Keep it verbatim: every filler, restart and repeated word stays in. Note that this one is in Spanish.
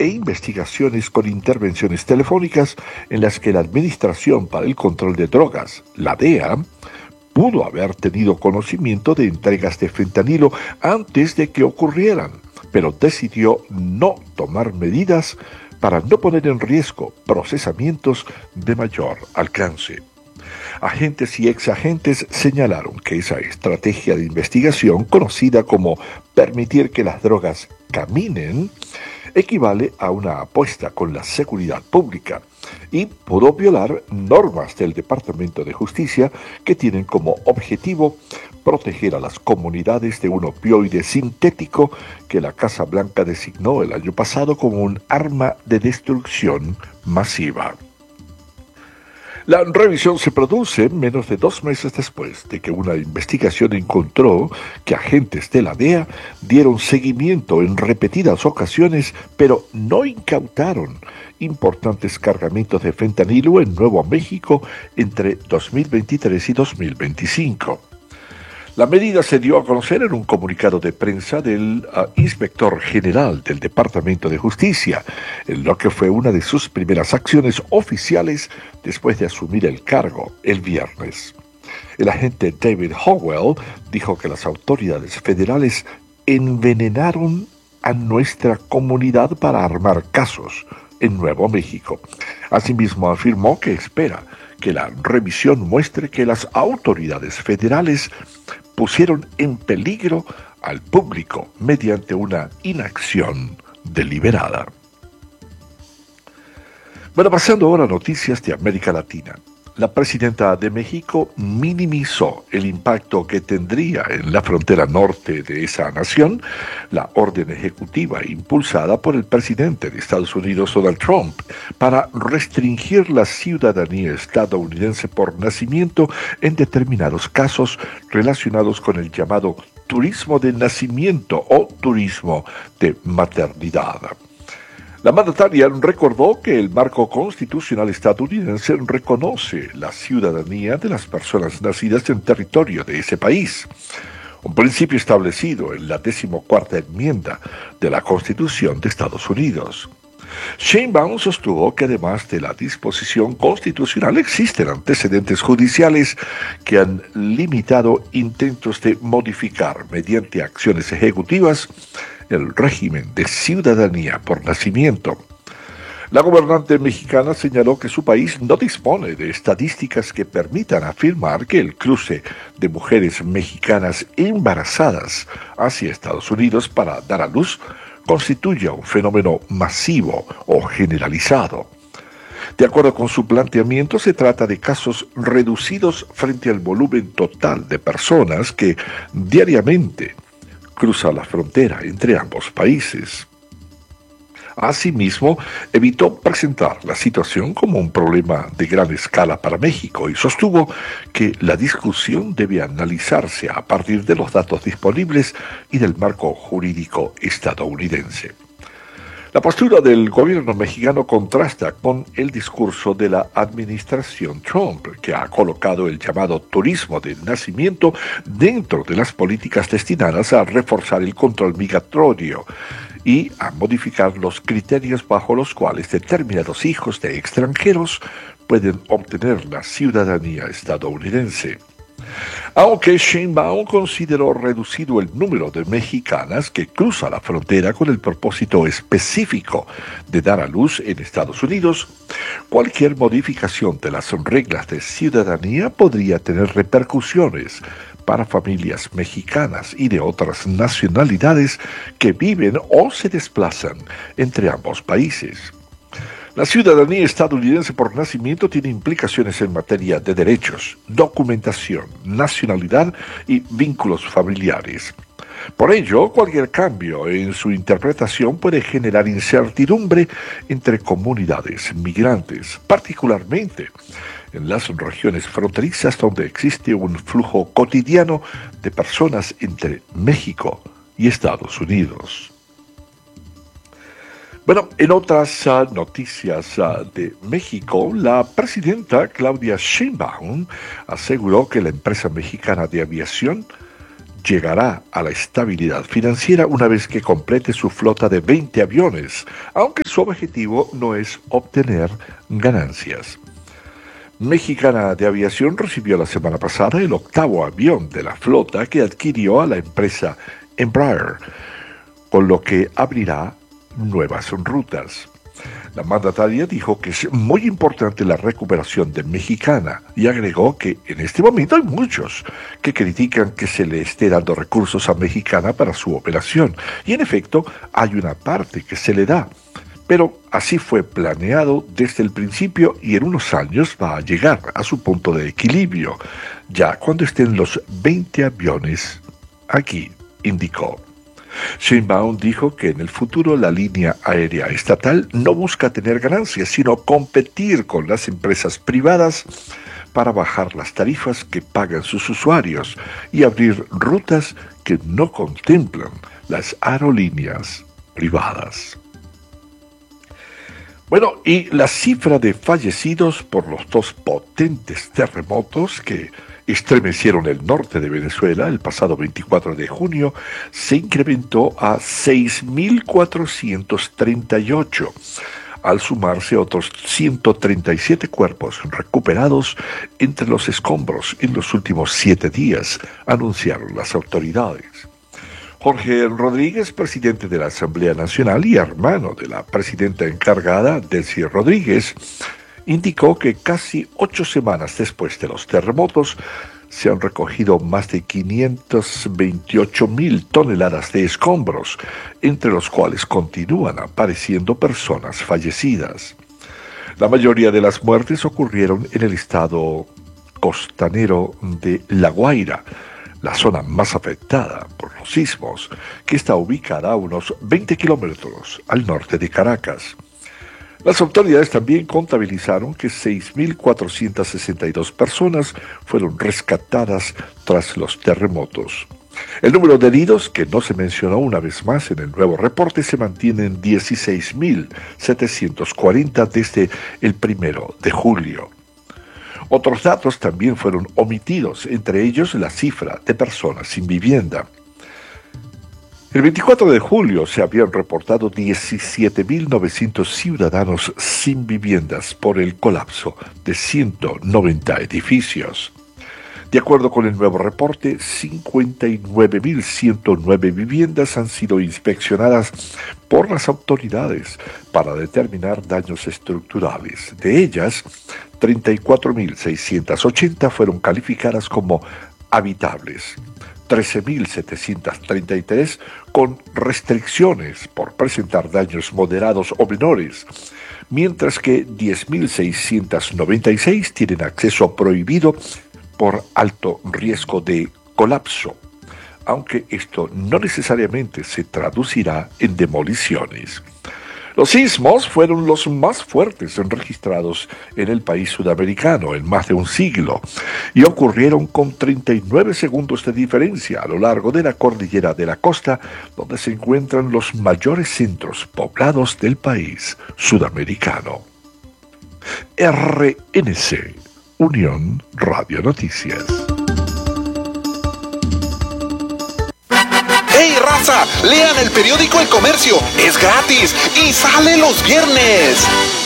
e investigaciones con intervenciones telefónicas en las que la Administración para el Control de Drogas, la D E A, pudo haber tenido conocimiento de entregas de fentanilo antes de que ocurrieran, pero decidió no tomar medidas para no poner en riesgo procesamientos de mayor alcance. Agentes y exagentes señalaron que esa estrategia de investigación, conocida como permitir que las drogas caminen, equivale a una apuesta con la seguridad pública y pudo violar normas del Departamento de Justicia que tienen como objetivo proteger a las comunidades de un opioide sintético que la Casa Blanca designó el año pasado como un arma de destrucción masiva. La revisión se produce menos de dos meses después de que una investigación encontró que agentes de la D E A dieron seguimiento en repetidas ocasiones, pero no incautaron importantes cargamentos de fentanilo en Nuevo México entre dos mil veintitrés y dos mil veinticinco. La medida se dio a conocer en un comunicado de prensa del uh, inspector general del Departamento de Justicia, en lo que fue una de sus primeras acciones oficiales después de asumir el cargo el viernes. El agente David Howell dijo que las autoridades federales envenenaron a nuestra comunidad para armar casos en Nuevo México. Asimismo, afirmó que espera que la revisión muestre que las autoridades federales pusieron en peligro al público mediante una inacción deliberada. Bueno, pasando ahora a noticias de América Latina. La presidenta de México minimizó el impacto que tendría en la frontera norte de esa nación la orden ejecutiva impulsada por el presidente de Estados Unidos, Donald Trump, para restringir la ciudadanía estadounidense por nacimiento en determinados casos relacionados con el llamado turismo de nacimiento o turismo de maternidad. La mandataria recordó que el marco constitucional estadounidense reconoce la ciudadanía de las personas nacidas en territorio de ese país, un principio establecido en la decimocuarta enmienda de la Constitución de Estados Unidos. Sheinbaum sostuvo que además de la disposición constitucional existen antecedentes judiciales que han limitado intentos de modificar mediante acciones ejecutivas el régimen de ciudadanía por nacimiento. La gobernante mexicana señaló que su país no dispone de estadísticas que permitan afirmar que el cruce de mujeres mexicanas embarazadas hacia Estados Unidos para dar a luz constituya un fenómeno masivo o generalizado. De acuerdo con su planteamiento, se trata de casos reducidos frente al volumen total de personas que diariamente cruza la frontera entre ambos países. Asimismo, evitó presentar la situación como un problema de gran escala para México y sostuvo que la discusión debe analizarse a partir de los datos disponibles y del marco jurídico estadounidense. La postura del gobierno mexicano contrasta con el discurso de la administración Trump, que ha colocado el llamado turismo del nacimiento dentro de las políticas destinadas a reforzar el control migratorio y a modificar los criterios bajo los cuales determinados hijos de extranjeros pueden obtener la ciudadanía estadounidense. Aunque Sheinbaum consideró reducido el número de mexicanas que cruzan la frontera con el propósito específico de dar a luz en Estados Unidos, cualquier modificación de las reglas de ciudadanía podría tener repercusiones para familias mexicanas y de otras nacionalidades que viven o se desplazan entre ambos países. La ciudadanía estadounidense por nacimiento tiene implicaciones en materia de derechos, documentación, nacionalidad y vínculos familiares. Por ello, cualquier cambio en su interpretación puede generar incertidumbre entre comunidades migrantes, particularmente en las regiones fronterizas donde existe un flujo cotidiano de personas entre México y Estados Unidos. Bueno, en otras uh, noticias uh, de México, la presidenta Claudia Sheinbaum aseguró que la empresa mexicana de aviación llegará a la estabilidad financiera una vez que complete su flota de veinte aviones, aunque su objetivo no es obtener ganancias. Mexicana de Aviación recibió la semana pasada el octavo avión de la flota que adquirió a la empresa Embraer, con lo que abrirá nuevas rutas. La mandataria dijo que es muy importante la recuperación de Mexicana y agregó que en este momento hay muchos que critican que se le esté dando recursos a Mexicana para su operación, y en efecto hay una parte que se le da. Pero así fue planeado desde el principio y en unos años va a llegar a su punto de equilibrio, ya cuando estén los veinte aviones aquí, indicó. Sheinbaum dijo que en el futuro la línea aérea estatal no busca tener ganancias, sino competir con las empresas privadas para bajar las tarifas que pagan sus usuarios y abrir rutas que no contemplan las aerolíneas privadas. Bueno, y la cifra de fallecidos por los dos potentes terremotos que estremecieron el norte de Venezuela el pasado veinticuatro de junio se incrementó a seis mil cuatrocientos treinta y ocho, al sumarse otros ciento treinta y siete cuerpos recuperados entre los escombros en los últimos siete días, anunciaron las autoridades. Jorge Rodríguez, presidente de la Asamblea Nacional y hermano de la presidenta encargada, Delcy Rodríguez, indicó que casi ocho semanas después de los terremotos se han recogido más de quinientas veintiocho mil toneladas de escombros, entre los cuales continúan apareciendo personas fallecidas. La mayoría de las muertes ocurrieron en el estado costanero de La Guaira, la zona más afectada por los sismos, que está ubicada a unos veinte kilómetros al norte de Caracas. Las autoridades también contabilizaron que seis mil cuatrocientas sesenta y dos personas fueron rescatadas tras los terremotos. El número de heridos, que no se mencionó una vez más en el nuevo reporte, se mantiene en dieciséis mil setecientos cuarenta desde el primero de julio. Otros datos también fueron omitidos, entre ellos la cifra de personas sin vivienda. El veinticuatro de julio se habían reportado diecisiete mil novecientos ciudadanos sin viviendas por el colapso de ciento noventa edificios. De acuerdo con el nuevo reporte, cincuenta y nueve mil ciento nueve viviendas han sido inspeccionadas por las autoridades para determinar daños estructurales. De ellas, treinta y cuatro mil seiscientas ochenta fueron calificadas como habitables, trece mil setecientos treinta y tres con restricciones por presentar daños moderados o menores, mientras que diez mil seiscientos noventa y seis tienen acceso prohibido por alto riesgo de colapso, aunque esto no necesariamente se traducirá en demoliciones. Los sismos fueron los más fuertes registrados en el país sudamericano en más de un siglo y ocurrieron con treinta y nueve segundos de diferencia a lo largo de la cordillera de la costa, donde se encuentran los mayores centros poblados del país sudamericano. R N C, Unión Radio Noticias. ¡Hey, raza! Lean el periódico El Comercio. Es gratis y sale los viernes.